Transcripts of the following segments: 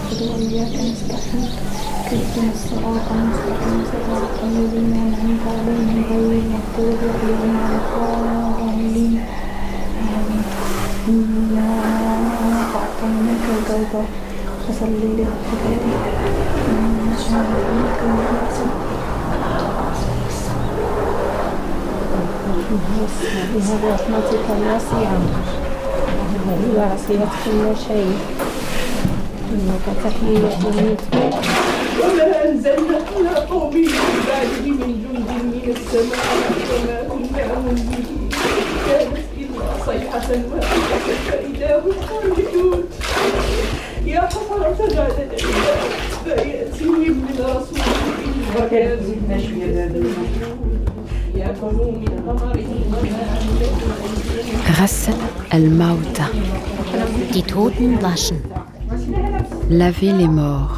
نعبد وإياك نستعين اهدنا الصراط المستقيم صراط الذين أنعمت عليهم غير المغضوب عليهم ولا الضالين آمين. إنا أعطيناك الكوثر فصل لربك إن شانئك هو الأبتر. بهذا رحمتك الواسعة وعصيت كل شيء إنك تحيي وتميت. وما أنزلنا على قوم من بعده من جند من السماء وما كنا منزلين كانت إلا صيحة واحدة فإذا هم خامدون. يا حسرة على العباد ما يأتيهم من رسول إلا كانوا يأكلوا من ثمره وما غسل الموتى. Die Toten waschen. Laver les morts.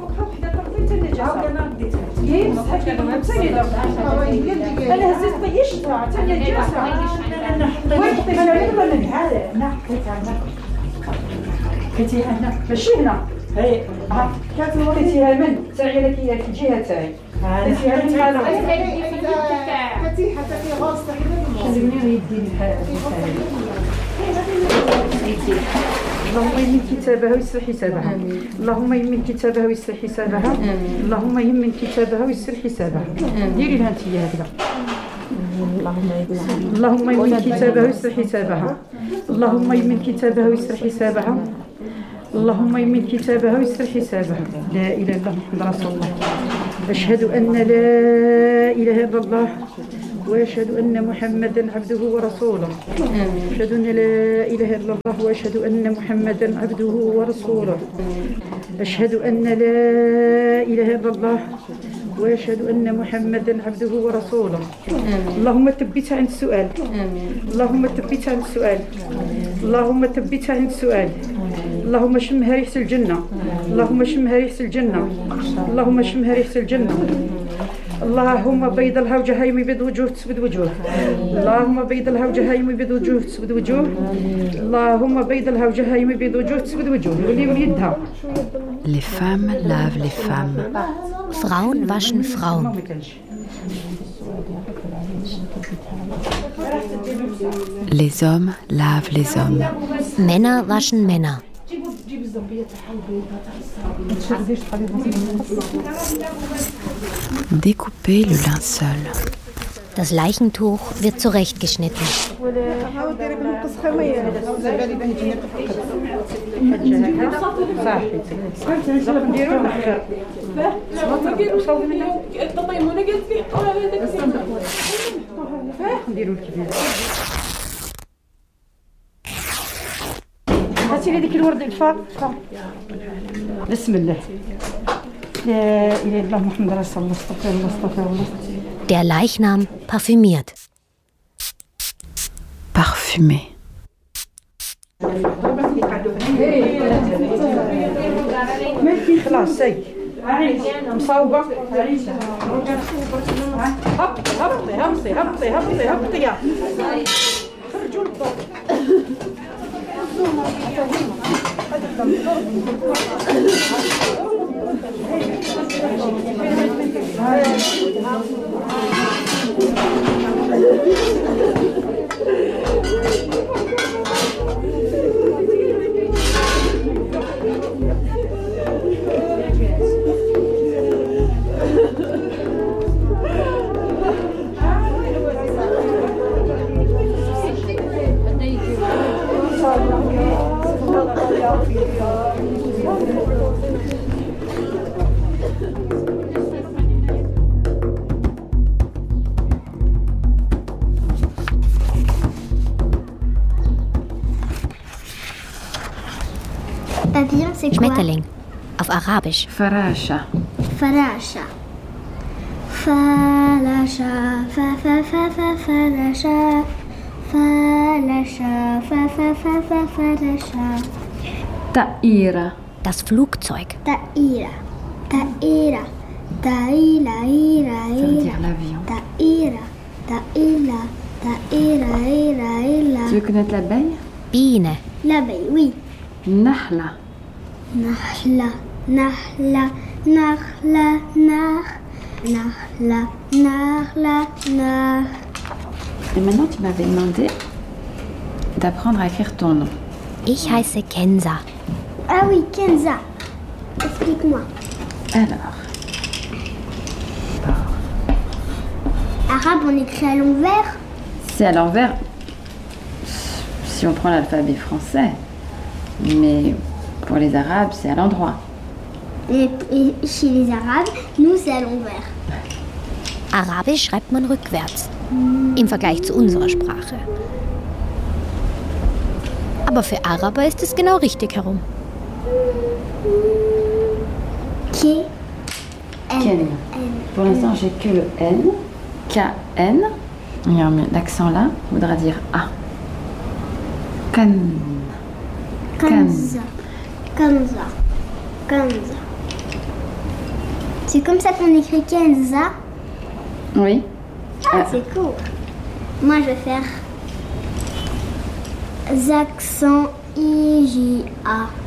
اللهم يمن كتابها ويسر حسابها. اللهم يمن كتابها ويسر حسابها. اللهم يمن كتابها ويسر حسابها. ديري لها انت هكذا. اللهم يمن كتابها ويسر حسابها. اللهم يمن كتابها ويسر حسابها. اللهم يمن كتابها ويسر حسابها. لا اله الا الله محمد رسول الله. اشهد ان لا اله الا الله وأشهد أن محمدا عبده ورسوله. أشهد أن لا إله إلا الله وأشهد أن محمدا عبده ورسوله. أشهد أن لا إله إلا الله وأشهد أن محمدا عبده ورسوله. اللهم ثبتها عند السؤال. اللهم ثبتها عند السؤال. اللهم ثبتها عند السؤال. اللهم شمها ريحة الجنة. اللهم شمها ريحة الجنة. اللهم شمها ريحة الجنة. اللهم بيض لها وجهها يبيض وجوه تسود وجوه. اللهم بيض لها وجهها يبيض وجوه تسود وجوه. اللهم بيض لها وجهها يبيض وجوه تسود وجوه. ولي يدها. Les femmes lavent les femmes. Frauen waschen Frauen. Les hommes lavent les hommes. Männer waschen Männer. Découper le linceul. Das Leichentuch wird zurechtgeschnitten. هاتي لي ديك الورد الفار. بسم الله. لا اله الا الله محمد رسول الله. استغفر الله استغفر الله. Der Leichnam parfümiert. Parfumé. خلاص سي مصوبة. هبطي هبطي هبطي هبطي هبطي هبطي خرجوا الضوء. Schmetterling. Auf Arabisch. Farasha. فراشة فلاشة فلاشة فلاشة فلاشة Ta'ira. Das Flugzeug. دائرة دائرة دائرة Ça veut dire l'avion. دائرة دائرة دائرة Tu veux connaître l'abeille? Biene. لبي وي Nahla. نحلة Nahla, Nahla, Nahla, Nahla, Nah. Et maintenant, tu m'avais demandé d'apprendre à écrire ton nom. Ich heiße Kenza. Ah oui, Kenza. Explique-moi. Alors, Arabe, on écrit à l'envers. c'est à l'envers si on prend l'alphabet français. Mais pour les Arabes, c'est à l'endroit. Et chez les Arabes, nous, c'est à l'envers. Arabisch schreibt man rückwärts. Im Vergleich zu unserer Sprache. Aber für Araber ist es genau richtig herum. K. Ken. Pour l'instant, j'ai que le N. K-N. Et on met l'accent là, voudra dire A. Kan. Kanza. Kanza. Kanza. C'est comme ça qu'on écrit Kenza. Oui. Ah, c'est cool. Moi, je vais faire accent IJA.